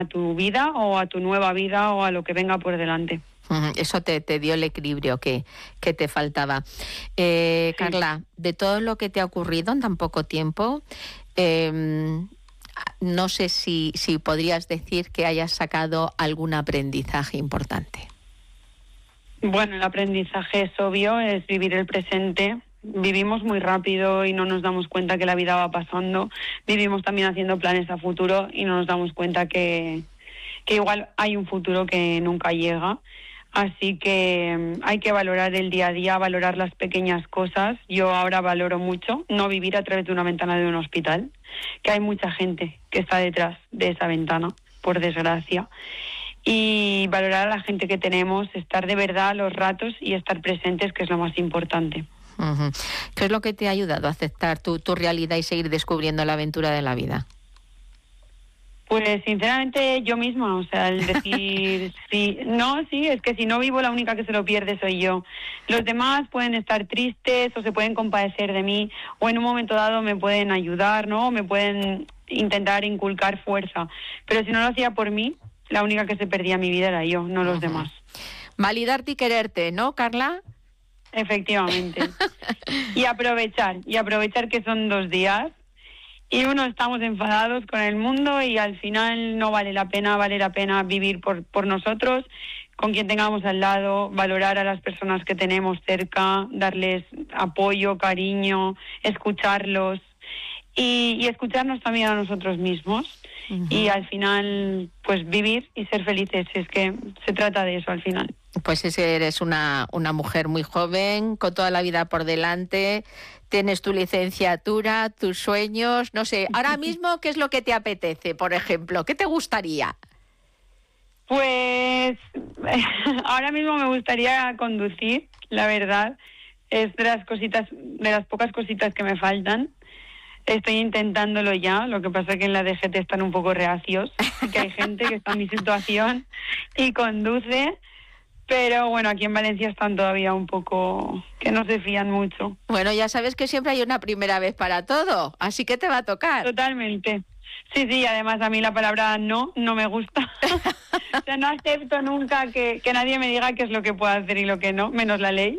tu vida o a tu nueva vida o a lo que venga por delante. Eso te dio el equilibrio que te faltaba. Sí. Carla, de todo lo que te ha ocurrido en tan poco tiempo, no sé si podrías decir que hayas sacado algún aprendizaje importante. Bueno, el aprendizaje es obvio, es vivir el presente. Vivimos muy rápido y no nos damos cuenta que la vida va pasando. Vivimos también haciendo planes a futuro y no nos damos cuenta que igual hay un futuro que nunca llega. Así que hay que valorar el día a día, valorar las pequeñas cosas. Yo ahora valoro mucho no vivir a través de una ventana de un hospital, que hay mucha gente que está detrás de esa ventana, por desgracia. Y valorar a la gente que tenemos, estar de verdad los ratos y estar presentes, que es lo más importante. ¿Qué es lo que te ha ayudado a aceptar tu realidad y seguir descubriendo la aventura de la vida? Pues sinceramente yo misma, o sea, el decir sí, es que si no vivo, la única que se lo pierde soy yo. Los demás pueden estar tristes o se pueden compadecer de mí o en un momento dado me pueden ayudar, ¿no? Me pueden intentar inculcar fuerza, pero si no lo hacía por mí, la única que se perdía mi vida era yo, no los demás. Validarte y quererte, ¿no, Carla? Efectivamente. Y aprovechar que son 2 días. Y estamos enfadados con el mundo y al final no vale la pena vivir por nosotros, con quien tengamos al lado, valorar a las personas que tenemos cerca, darles apoyo, cariño, escucharlos y escucharnos también a nosotros mismos. Y al final, pues vivir y ser felices, es que se trata de eso al final. Pues eres una mujer muy joven, con toda la vida por delante, tienes tu licenciatura, tus sueños, no sé, ahora mismo, ¿qué es lo que te apetece, por ejemplo? ¿Qué te gustaría? Pues ahora mismo me gustaría conducir, la verdad, es de las pocas cositas que me faltan. Estoy intentándolo ya, lo que pasa es que en la DGT están un poco reacios, que hay gente que está en mi situación y conduce. Pero bueno, aquí en Valencia están todavía un poco que no se fían mucho. Bueno, ya sabes que siempre hay una primera vez para todo, así que te va a tocar. Totalmente. Sí, además a mí la palabra no me gusta. O sea, no acepto nunca que nadie me diga qué es lo que puedo hacer y lo que no, menos la ley.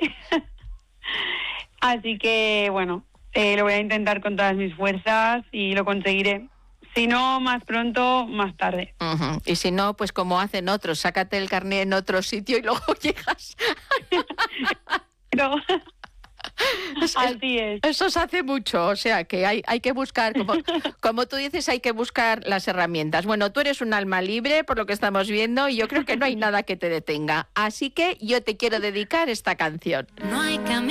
Así que bueno, lo voy a intentar con todas mis fuerzas y lo conseguiré. Si no, más pronto, más tarde. Y si no, pues como hacen otros, sácate el carnet en otro sitio y luego llegas. No. Así es. Eso se hace mucho, o sea que hay que buscar, como tú dices, hay que buscar las herramientas. Bueno, tú eres un alma libre, por lo que estamos viendo, y yo creo que no hay nada que te detenga. Así que yo te quiero dedicar esta canción. No hay camino.